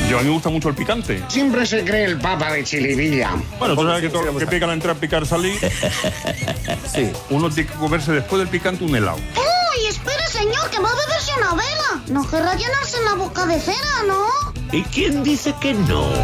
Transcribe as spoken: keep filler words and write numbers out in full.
Yo a mí me gusta mucho el picante. Siempre se cree el papa de Chilivilla. Bueno, tú sabes que todo lo que pica la entrada, picar salir. Sí. Uno tiene que comerse después del picante un helado. ¡Uy, espere, señor, que va a beberse una vela! No querrá llenarse en la boca de cera, ¿no? ¿Y quién dice que no?